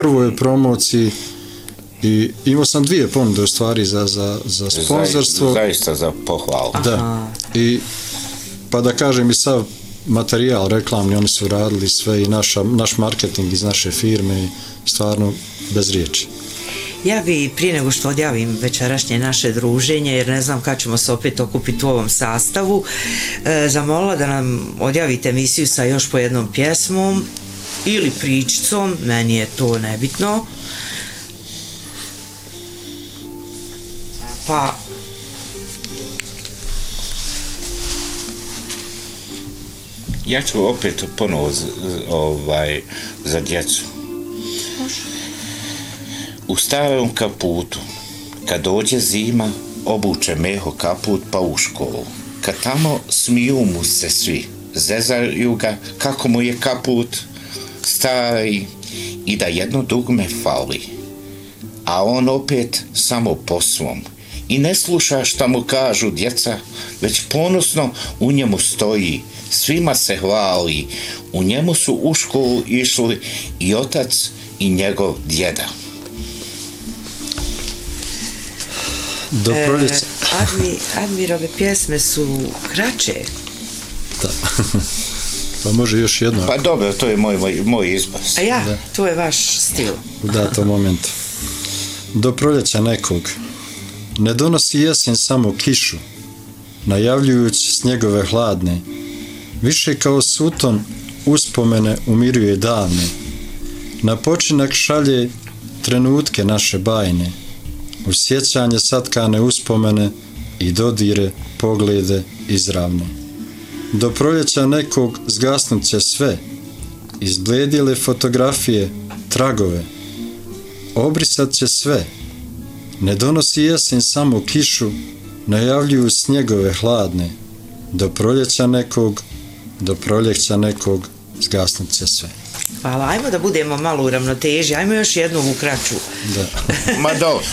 prvoj promociji i imao sam 2 ponude u stvari za sponzorstvo. Zaista za pohvalu. Da. I pa da kažem i sav materijal reklamni, oni su radili sve i naš marketing iz naše firme, stvarno bez riječi. Ja bi prije nego što odjavim večerašnje naše druženje, jer ne znam kad ćemo se opet okupiti u ovom sastavu, zamolila da nam odjavite emisiju sa još po jednom pjesmom ili pričicom, meni je to nebitno. Pa ja ću opet ponovo za djecu. U starom kaputu, kad dođe zima, obuče Meho kaput pa u školu. Kad tamo smiju mu se svi, zezaju ga kako mu je kaput stari i da jedno dugme fali. A on opet samo po svom. I ne sluša šta mu kažu djeca, već ponosno u njemu stoji, svima se hvali. U njemu su u školu išli i otac i njegov djeda. Do proljeća. Admirove pjesme su kraće. Da. Pa može još jedno. Pa dobro, to je moj izbor. A ja, da. To je vaš stil. U datom momentu. Do proljeća nekog. Ne donosi jesen samo kišu, najavljujući snjegove hladne. Više kao suton uspomene umiruje davne. Na počinak šalje trenutke naše bajne. U sjećanje satkane uspomene i dodire poglede izravne. Do proljeća nekog zgasnut će sve, izbledile fotografije, tragove. Obrisat će sve. Ne donosi jesen samo kišu, najavljuju snjegove hladne. Do proljeća nekog zgasnut će sve. Hvala, ajmo da budemo malo u ravnoteži, ajmo još jednu u kraću. Da. Ma dobro.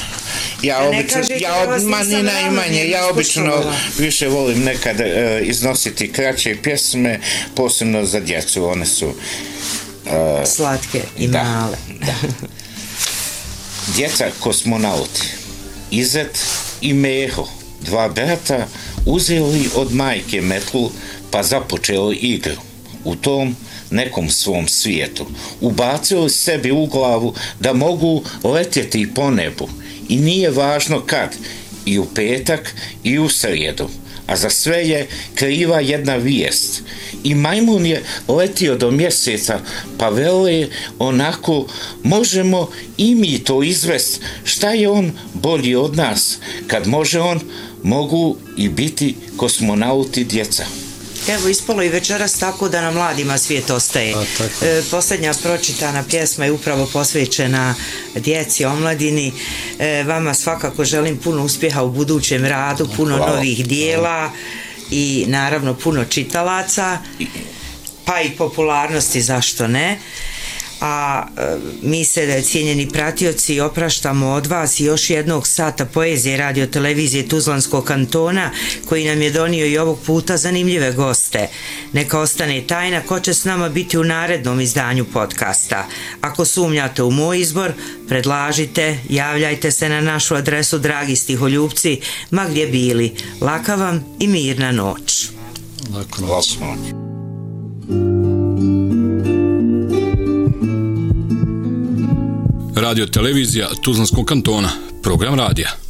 Ja obično više volim nekad iznositi kraće pjesme, posebno za djecu, one su slatke i male. Da. Djeca kosmonauti, Izet i Meho, 2 brata, uzeli od majke metlu pa započeli igru. U tom nekom svom svijetu ubacili sebi u glavu da mogu letjeti po nebu i nije važno kad, i u petak i u srijedu, a za sve je kriva jedna vijest. I majmun je letio do mjeseca, pa vele onako, možemo i mi to izvest, šta je on bolji od nas, kad može on, mogu i biti kosmonauti djeca. Evo, ispalo i večeras tako da nam mladima svijet ostaje. Posljednja pročitana pjesma je upravo posvećena djeci, omladini. Vama svakako želim puno uspjeha u budućem radu, puno novih dijela i naravno puno čitalaca, pa i popularnosti, zašto ne. A mi se, cijenjeni pratioci, opraštamo od vas i još jednog sata poezije radio televizije Tuzlanskog kantona, koji nam je donio i ovog puta zanimljive goste. Neka ostane tajna ko će s nama biti u narednom izdanju podcasta. Ako sumnjate u moj izbor, predlažite, javljajte se na našu adresu, dragi stiholjupci, ma gdje bili. Laka vam i mirna noć. Laka noć. Radio televizija Tuzlanskog kantona, program radija.